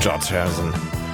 George Harrison.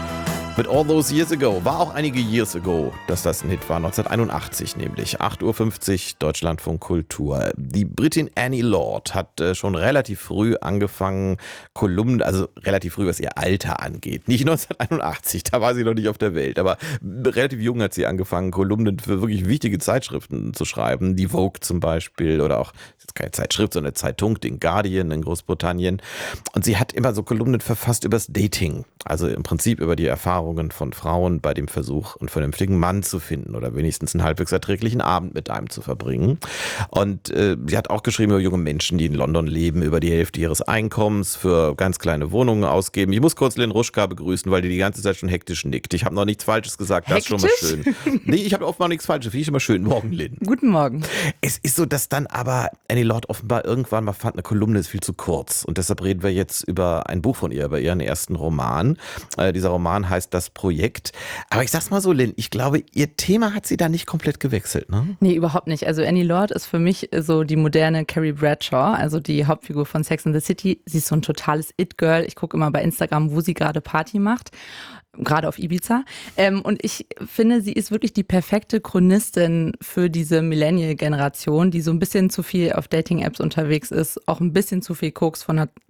Mit All Those Years Ago. War auch einige Years ago, dass das ein Hit war. 1981 nämlich. 8.50 Uhr, Deutschlandfunk Kultur. Die Britin Annie Lord hat schon relativ früh angefangen, Kolumnen, also relativ früh, was ihr Alter angeht. Nicht 1981, da war sie noch nicht auf der Welt. Aber relativ jung hat sie angefangen, Kolumnen für wirklich wichtige Zeitschriften zu schreiben. Die Vogue zum Beispiel oder auch, das ist jetzt keine Zeitschrift, sondern eine Zeitung, den Guardian in Großbritannien. Und sie hat immer so Kolumnen verfasst übers Dating. Also im Prinzip über die Erfahrungen von Frauen bei dem Versuch, einen vernünftigen Mann zu finden oder wenigstens einen halbwegs erträglichen Abend mit einem zu verbringen. Und sie hat auch geschrieben über junge Menschen, die in London leben, über die Hälfte ihres Einkommens für ganz kleine Wohnungen ausgeben. Ich muss kurz Lynn Ruschka begrüßen, weil die ganze Zeit schon hektisch nickt. Ich habe noch nichts Falsches gesagt, das ist schon mal schön. Nee, ich habe offenbar nichts Falsches, finde ich immer schön. Morgen, Lynn. Guten Morgen. Es ist so, dass dann aber Annie Lord offenbar irgendwann mal fand, eine Kolumne ist viel zu kurz. Und deshalb reden wir jetzt über ein Buch von ihr, über ihren ersten Roman. Dieser Roman heißt Das Projekt. Aber ich sag's mal so, Lynn, ich glaube, ihr Thema hat sie da nicht komplett gewechselt, ne? Nee, überhaupt nicht. Also Annie Lord ist für mich so die moderne Carrie Bradshaw, also die Hauptfigur von Sex and the City. Sie ist so ein totales It-Girl. Ich gucke immer bei Instagram, wo sie gerade Party macht. Gerade auf Ibiza. Und ich finde, sie ist wirklich die perfekte Chronistin für diese Millennial-Generation, die so ein bisschen zu viel auf Dating-Apps unterwegs ist, auch ein bisschen zu viel Koks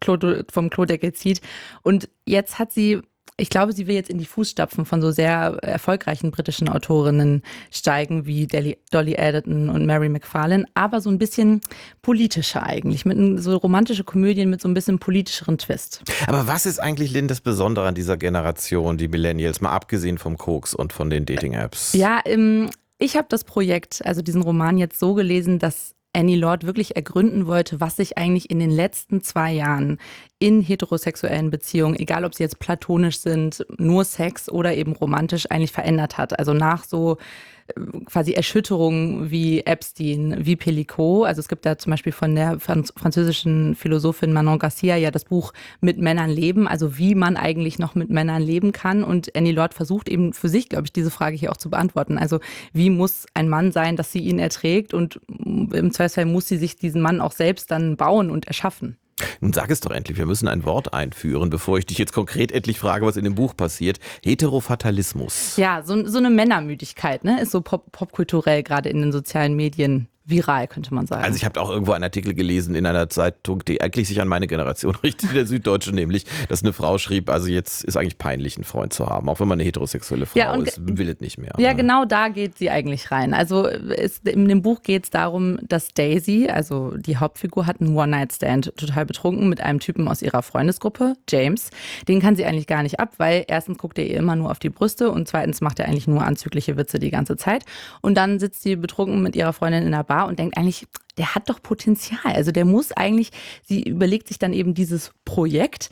vom Klodeckel zieht. Und jetzt hat sie, ich glaube, sie will jetzt in die Fußstapfen von so sehr erfolgreichen britischen Autorinnen steigen, wie Dolly Alden und Mary McFarlane, aber so ein bisschen politischer eigentlich, mit so romantische Komödien mit so ein bisschen politischeren Twist. Aber was ist eigentlich, Lynn, das Besondere an dieser Generation, die Millennials, mal abgesehen vom Koks und von den Dating-Apps? Ja, ich habe das Projekt, also diesen Roman jetzt so gelesen, dass Annie Lord wirklich ergründen wollte, was sich eigentlich in den letzten 2 Jahren in heterosexuellen Beziehungen, egal ob sie jetzt platonisch sind, nur Sex oder eben romantisch, eigentlich verändert hat. Also nach so quasi Erschütterungen wie Epstein, wie Pellicot. Also es gibt da zum Beispiel von der französischen Philosophin Manon Garcia ja das Buch Mit Männern leben, also wie man eigentlich noch mit Männern leben kann. Und Annie Lord versucht eben für sich, glaube ich, diese Frage hier auch zu beantworten. Also wie muss ein Mann sein, dass sie ihn erträgt, und im Zweifelsfall muss sie sich diesen Mann auch selbst dann bauen und erschaffen. Nun sag es doch endlich, wir müssen ein Wort einführen, bevor ich dich jetzt konkret endlich frage, was in dem Buch passiert. Heterofatalismus. Ja, so eine Männermüdigkeit, ne, ist so popkulturell gerade in den sozialen Medien viral, könnte man sagen. Also ich habe auch irgendwo einen Artikel gelesen in einer Zeitung, die eigentlich sich an meine Generation richtet, der Süddeutsche nämlich, dass eine Frau schrieb, also jetzt ist eigentlich peinlich, einen Freund zu haben, auch wenn man eine heterosexuelle Frau ist, will es nicht mehr. Ja, genau da geht sie eigentlich rein. Also in dem Buch geht es darum, dass Daisy, also die Hauptfigur, hat einen One-Night-Stand, total betrunken, mit einem Typen aus ihrer Freundesgruppe, James. Den kann sie eigentlich gar nicht ab, weil erstens guckt er ihr immer nur auf die Brüste und zweitens macht er eigentlich nur anzügliche Witze die ganze Zeit. Und dann sitzt sie betrunken mit ihrer Freundin in der Bar und denkt eigentlich, der hat doch Potenzial. Also der muss eigentlich, sie überlegt sich dann eben dieses Projekt.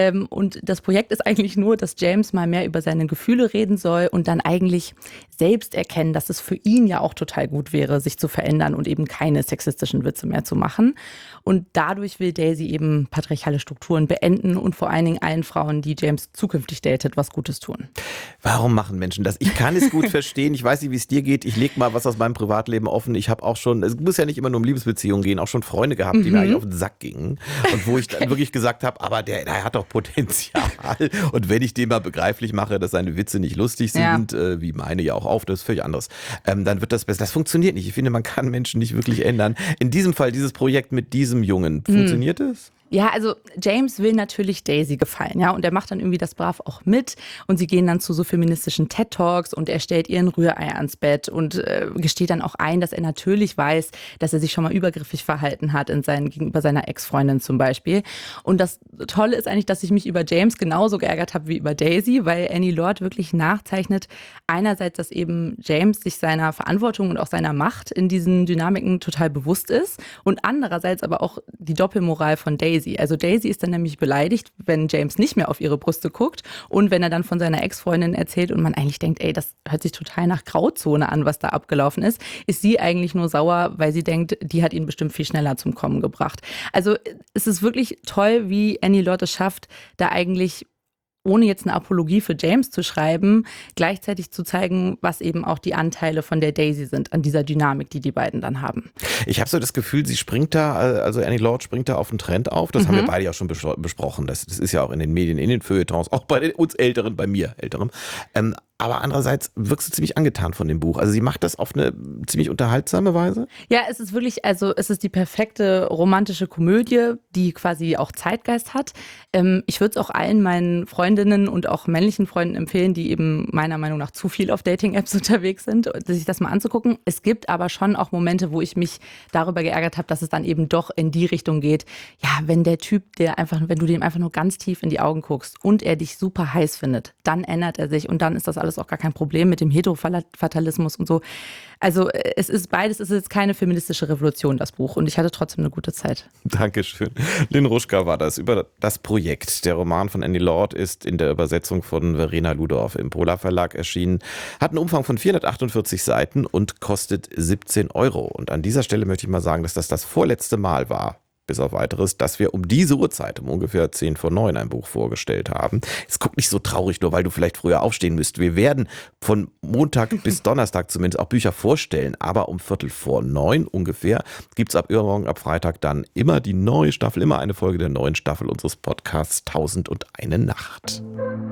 Und das Projekt ist eigentlich nur, dass James mal mehr über seine Gefühle reden soll und dann eigentlich selbst erkennen, dass es für ihn ja auch total gut wäre, sich zu verändern und eben keine sexistischen Witze mehr zu machen. Und dadurch will Daisy eben patriarchale Strukturen beenden und vor allen Dingen allen Frauen, die James zukünftig datet, was Gutes tun. Warum machen Menschen das? Ich kann es gut verstehen. Ich weiß nicht, wie es dir geht. Ich lege mal was aus meinem Privatleben offen. Ich habe auch schon, es muss ja nicht immer nur um Liebesbeziehungen gehen, auch schon Freunde gehabt, die mir eigentlich auf den Sack gingen. Und wo ich dann wirklich gesagt habe, aber der hat doch Potenzial. Und wenn ich dem mal begreiflich mache, dass seine Witze nicht lustig sind, wie meine ja auch oft, das ist völlig anderes, dann wird das besser. Das funktioniert nicht. Ich finde, man kann Menschen nicht wirklich ändern. In diesem Fall, dieses Projekt mit diesem Jungen, funktioniert es? Ja, also James will natürlich Daisy gefallen, ja, und er macht dann irgendwie das brav auch mit und sie gehen dann zu so feministischen TED-Talks und er stellt ihr ein Rührei ans Bett und gesteht dann auch ein, dass er natürlich weiß, dass er sich schon mal übergriffig verhalten hat gegenüber seiner Ex-Freundin zum Beispiel. Und das Tolle ist eigentlich, dass ich mich über James genauso geärgert habe wie über Daisy, weil Annie Lord wirklich nachzeichnet, einerseits, dass eben James sich seiner Verantwortung und auch seiner Macht in diesen Dynamiken total bewusst ist und andererseits aber auch die Doppelmoral von Daisy. Also Daisy ist dann nämlich beleidigt, wenn James nicht mehr auf ihre Brüste guckt und wenn er dann von seiner Ex-Freundin erzählt und man eigentlich denkt, ey, das hört sich total nach Grauzone an, was da abgelaufen ist sie eigentlich nur sauer, weil sie denkt, die hat ihn bestimmt viel schneller zum Kommen gebracht. Also es ist wirklich toll, wie Annie Lord es schafft, da eigentlich ohne jetzt eine Apologie für James zu schreiben, gleichzeitig zu zeigen, was eben auch die Anteile von der Daisy sind an dieser Dynamik, die die beiden dann haben. Ich habe so das Gefühl, sie springt da, also Annie Lord springt da auf einen Trend auf. Das haben wir beide ja schon besprochen. Das ist ja auch in den Medien, in den Feuilletons, auch bei uns Älteren, bei mir Älteren. Aber andererseits wirkst du ziemlich angetan von dem Buch. Also sie macht das auf eine ziemlich unterhaltsame Weise. Ja, es ist wirklich, also es ist die perfekte romantische Komödie, die quasi auch Zeitgeist hat. Ich würde es auch allen meinen Freundinnen und auch männlichen Freunden empfehlen, die eben meiner Meinung nach zu viel auf Dating-Apps unterwegs sind, sich das mal anzugucken. Es gibt aber schon auch Momente, wo ich mich darüber geärgert habe, dass es dann eben doch in die Richtung geht. Ja, wenn der Typ, wenn du dem einfach nur ganz tief in die Augen guckst und er dich super heiß findet, dann ändert er sich und dann ist das alles auch gar kein Problem mit dem Heterofatalismus und so. Also es ist beides, es ist jetzt keine feministische Revolution, das Buch. Und ich hatte trotzdem eine gute Zeit. Dankeschön. Lynn Ruschka war das über das Projekt. Der Roman von Annie Lord ist in der Übersetzung von Verena Ludorf im Polar Verlag erschienen, hat einen Umfang von 448 Seiten und kostet 17 Euro. Und an dieser Stelle möchte ich mal sagen, dass das vorletzte Mal war, bis auf weiteres, dass wir um diese Uhrzeit, um ungefähr 10 vor 9 ein Buch vorgestellt haben. Es guckt nicht so traurig, nur weil du vielleicht früher aufstehen müsst. Wir werden von Montag bis Donnerstag zumindest auch Bücher vorstellen, aber um 8:45 ungefähr gibt es ab übermorgen, ab Freitag dann immer die neue Staffel, immer eine Folge der neuen Staffel unseres Podcasts 1001 Nacht.